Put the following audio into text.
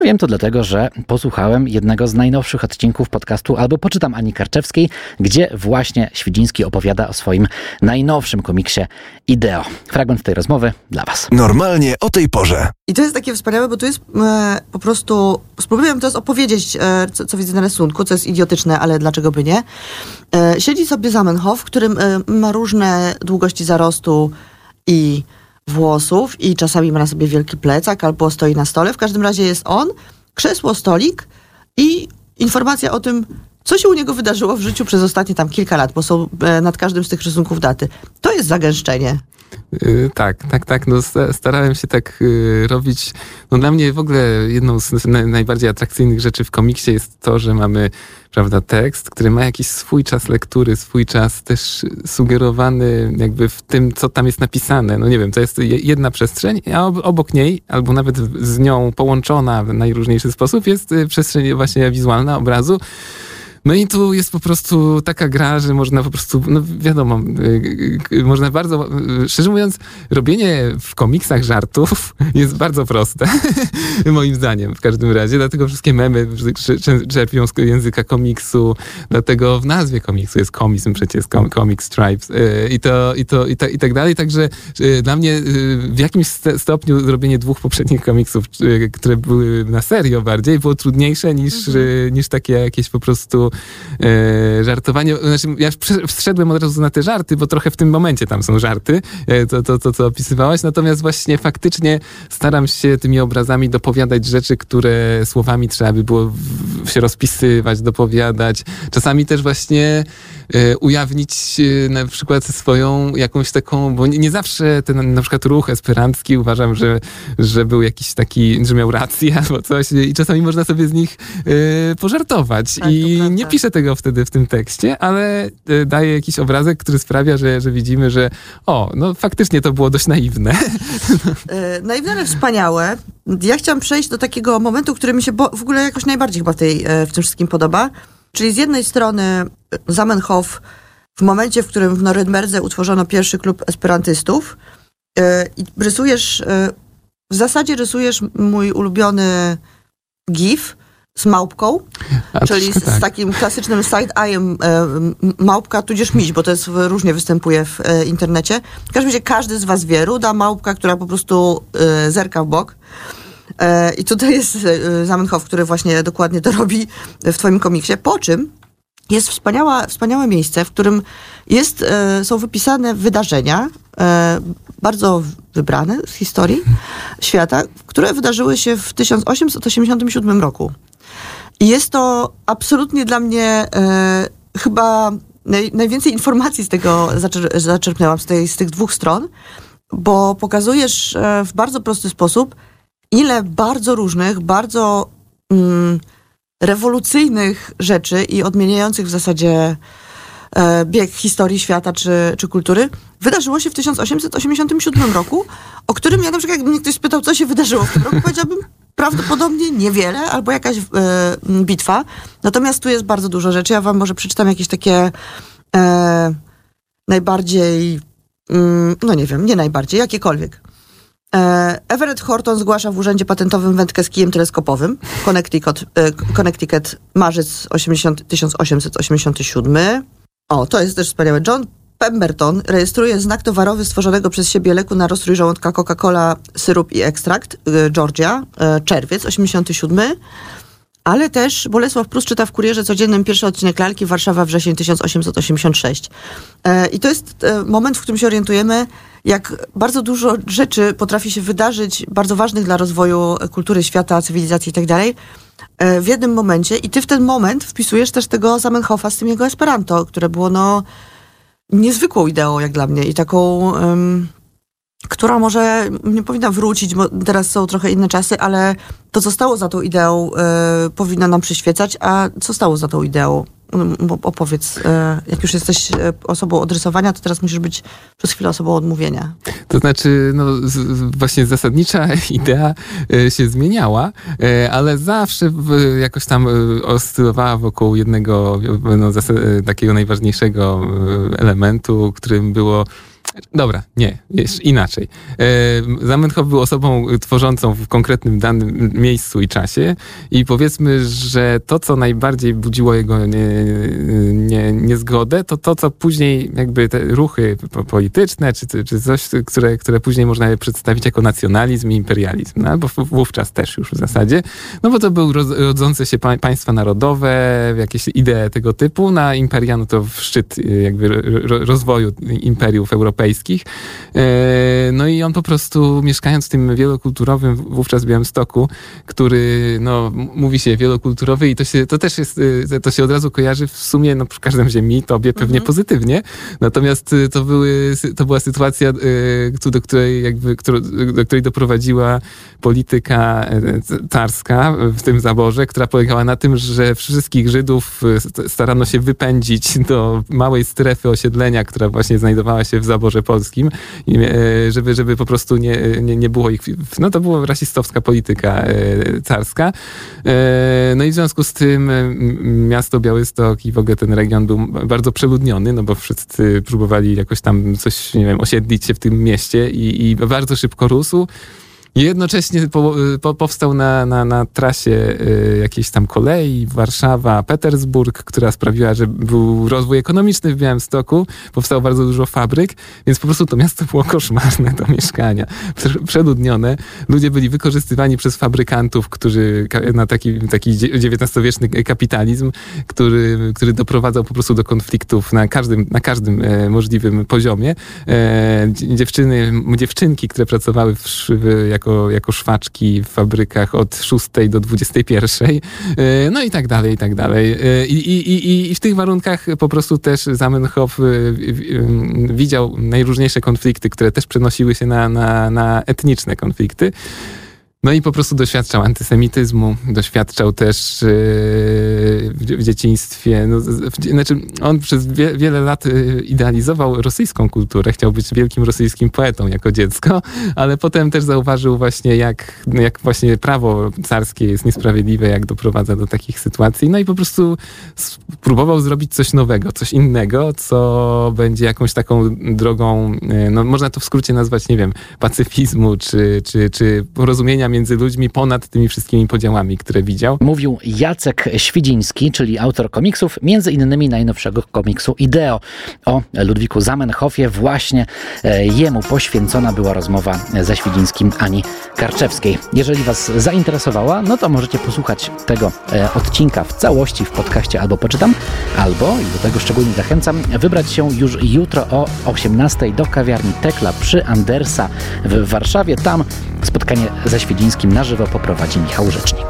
Wiem to dlatego, że posłuchałem jednego z najnowszych odcinków podcastu Albo poczytam Ani Karczewskiej, gdzie właśnie Świdziński opowiada o swoim najnowszym komiksie Ideo. Fragment tej rozmowy dla Was. Normalnie o tej porze. I to jest takie wspaniałe, bo to jest po prostu... Spróbuję teraz opowiedzieć, co widzę na rysunku, co jest idiotyczne, ale dlaczego by nie. Siedzi sobie Zamenhof, który ma różne długości zarostu i włosów i czasami ma na sobie wielki plecak albo stoi na stole. W każdym razie jest on, krzesło, stolik i informacja o tym, co się u niego wydarzyło w życiu przez ostatnie tam kilka lat, bo są nad każdym z tych rysunków daty. To jest zagęszczenie. Tak. No, starałem się tak robić. No, dla mnie w ogóle jedną z najbardziej atrakcyjnych rzeczy w komiksie jest to, że mamy, prawda, tekst, który ma jakiś swój czas lektury, swój czas też sugerowany jakby w tym, co tam jest napisane. No nie wiem, to jest jedna przestrzeń, a obok niej, albo nawet z nią połączona w najróżniejszy sposób jest przestrzeń właśnie wizualna obrazu. No i tu jest po prostu taka gra, że można po prostu, no wiadomo, można bardzo, szczerze mówiąc, robienie w komiksach żartów jest bardzo proste, moim zdaniem w każdym razie, dlatego wszystkie memy czerpią z języka komiksu, dlatego w nazwie komiksu jest komism przecież, Comic Stripes i tak dalej, także dla mnie w jakimś stopniu zrobienie dwóch poprzednich komiksów, które były na serio bardziej, było trudniejsze niż takie jakieś po prostu żartowanie. Znaczy, ja wszedłem od razu na te żarty, bo trochę w tym momencie tam są żarty, to co opisywałaś, natomiast właśnie faktycznie staram się tymi obrazami dopowiadać rzeczy, które słowami trzeba by było się rozpisywać, dopowiadać. Czasami też właśnie ujawnić na przykład swoją jakąś taką, bo nie zawsze ten na przykład ruch esperancki uważam, że był jakiś taki, że miał rację albo coś i czasami można sobie z nich pożartować. Tak, i nie piszę tego wtedy w tym tekście, ale daję jakiś obrazek, który sprawia, że widzimy, że no faktycznie to było dość naiwne. Naiwne, ale wspaniałe. Ja chciałam przejść do takiego momentu, który mi się w ogóle jakoś najbardziej chyba w tym wszystkim podoba. Czyli z jednej strony Zamenhof w momencie, w którym w Norymberdze utworzono pierwszy klub esperantystów i w zasadzie rysujesz mój ulubiony gif z małpką, czyli z takim klasycznym side-eye'em małpka, tudzież miś, bo to jest różnie występuje w internecie. W każdym razie każdy z was wie, ruda małpka, która po prostu zerka w bok. I tutaj jest Zamenhof, który właśnie dokładnie to robi w twoim komiksie, po czym jest wspaniałe miejsce, w którym są wypisane wydarzenia, bardzo wybrane z historii świata, które wydarzyły się w 1887 roku. I jest to absolutnie dla mnie chyba najwięcej informacji z tego zaczerpnęłam z tych dwóch stron, bo pokazujesz w bardzo prosty sposób, ile bardzo różnych, bardzo rewolucyjnych rzeczy i odmieniających w zasadzie bieg historii świata czy kultury wydarzyło się w 1887 roku, o którym ja na przykład, jakby mnie ktoś spytał, co się wydarzyło w tym roku, powiedziałabym prawdopodobnie niewiele, albo jakaś bitwa. Natomiast tu jest bardzo dużo rzeczy. Ja wam może przeczytam jakieś takie najbardziej, no nie wiem, nie najbardziej, jakiekolwiek. Everett Horton zgłasza w urzędzie patentowym wędkę z kijem teleskopowym. Connecticut, marzec 1887. To jest też wspaniałe. John Pemberton rejestruje znak towarowy stworzonego przez siebie leku na rozstrój żołądka Coca-Cola, syrop i ekstrakt, Georgia, czerwiec 87. Ale też Bolesław Prus czyta w Kurierze Codziennym pierwszy odcinek Lalki, Warszawa, wrzesień 1886. I to jest moment, w którym się orientujemy, jak bardzo dużo rzeczy potrafi się wydarzyć, bardzo ważnych dla rozwoju kultury świata, cywilizacji i tak dalej, w jednym momencie. I ty w ten moment wpisujesz też tego Zamenhofa z tym jego Esperanto, które było niezwykłą ideą jak dla mnie i taką... która może nie powinna wrócić, bo teraz są trochę inne czasy, ale to, co stało za tą ideą, powinno nam przyświecać. A co stało za tą ideą? Opowiedz, jak już jesteś osobą od rysowania, to teraz musisz być przez chwilę osobą od mówienia. To znaczy, właśnie zasadnicza idea się zmieniała, ale zawsze jakoś tam oscylowała wokół jednego takiego najważniejszego elementu, którym było Dobra, nie, jeszcze inaczej. Zamenhof był osobą tworzącą w konkretnym danym miejscu i czasie i powiedzmy, że to, co najbardziej budziło jego niezgodę, to to, co później jakby te ruchy polityczne, czy coś, które później można je przedstawić jako nacjonalizm i imperializm, no? Bo wówczas też już w zasadzie, no bo to były rodzące się państwa narodowe, jakieś idee tego typu, na imperia, no to szczyt jakby rozwoju imperiów europejskich. No i on po prostu, mieszkając w tym wielokulturowym wówczas Białymstoku, który, no, mówi się wielokulturowy i to też jest, to się od razu kojarzy w sumie, no, przy każdym ziemi, tobie pewnie pozytywnie. Natomiast to była sytuacja, do której doprowadziła polityka carska w tym zaborze, która polegała na tym, że wszystkich Żydów starano się wypędzić do małej strefy osiedlenia, która właśnie znajdowała się w zaborze polskim, żeby po prostu nie było ich... No to była rasistowska polityka carska. No i w związku z tym miasto Białystok i w ogóle ten region był bardzo przeludniony, no bo wszyscy próbowali jakoś tam coś, nie wiem, osiedlić się w tym mieście i bardzo szybko rósł. I jednocześnie powstał na trasie jakiejś tam kolei Warszawa-Petersburg, która sprawiła, że był rozwój ekonomiczny w Białymstoku, powstało bardzo dużo fabryk, więc po prostu to miasto było koszmarne do mieszkania, przeludnione. Ludzie byli wykorzystywani przez fabrykantów, którzy na taki XIX-wieczny kapitalizm, który doprowadzał po prostu do konfliktów na każdym możliwym poziomie. Dziewczynki, które pracowały jako szwaczki w fabrykach od 6 do 21. No i tak dalej, i tak dalej. I w tych warunkach po prostu też Zamenhof widział najróżniejsze konflikty, które też przenosiły się na etniczne konflikty. No i po prostu doświadczał antysemityzmu, doświadczał też w dzieciństwie, znaczy on przez wiele lat idealizował rosyjską kulturę, chciał być wielkim rosyjskim poetą jako dziecko, ale potem też zauważył właśnie jak właśnie prawo carskie jest niesprawiedliwe, jak doprowadza do takich sytuacji, no i po prostu spróbował zrobić coś nowego, coś innego, co będzie jakąś taką drogą, no można to w skrócie nazwać, nie wiem, pacyfizmu, czy porozumienia między ludźmi ponad tymi wszystkimi podziałami, które widział. Mówił Jacek Świdziński, czyli autor komiksów, między innymi najnowszego komiksu Ideo. O Ludwiku Zamenhofie właśnie jemu poświęcona była rozmowa ze Świdzińskim Ani Karczewskiej. Jeżeli was zainteresowała, no to możecie posłuchać tego odcinka w całości w podcaście Albo Poczytam, albo, i do tego szczególnie zachęcam, wybrać się już jutro o 18:00 do kawiarni Tekla przy Andersa w Warszawie. Tam spotkanie ze Świdzińskim na żywo poprowadzi Michał Rzecznik.